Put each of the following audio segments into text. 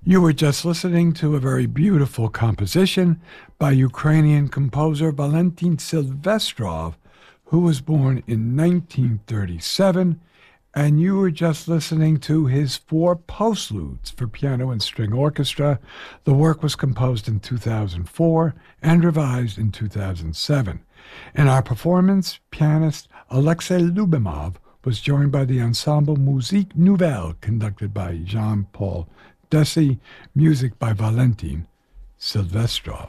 You were just listening to a very beautiful composition by Ukrainian composer Valentin Silvestrov, who was born in 1937, and you were just listening to his four postludes for piano and string orchestra. The work was composed in 2004 and revised in 2007. In our performance, pianist Alexei Lubimov was joined by the ensemble Musique Nouvelle, conducted by Jean-Paul Dessy, music by Valentin Silvestrov.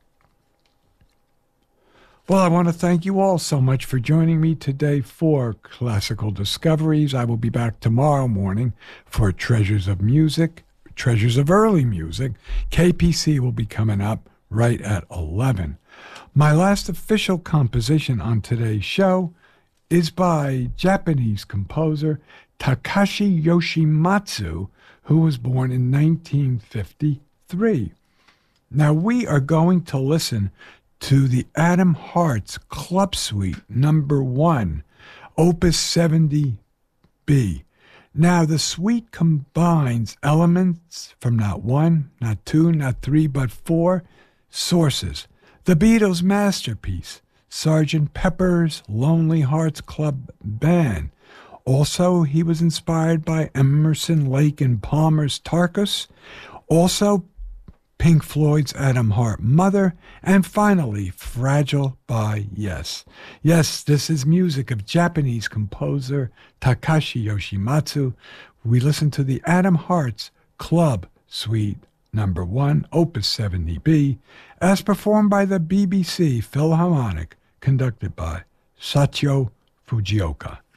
Well, I want to thank you all so much for joining me today for Classical Discoveries. I will be back tomorrow morning for Treasures of Music, Treasures of Early Music. KPC will be coming up right at 11. My last official composition on today's show is by Japanese composer Takashi Yoshimatsu, who was born in 1953. Now, we are going to listen to the Adam Hartz Club Suite number 1, Opus 70B. Now, the suite combines elements from not one, not two, not three, but four sources. The Beatles' masterpiece, Sgt. Pepper's Lonely Hearts Club Band. Also, he was inspired by Emerson, Lake, and Palmer's Tarkus. Also, Pink Floyd's Adam Hart Mother. And finally, Fragile by Yes. Yes, this is music of Japanese composer Takashi Yoshimatsu. We listen to the Adam Hartz Club Suite number 1, Opus 70B, as performed by the BBC Philharmonic, conducted by Sachio Fujioka.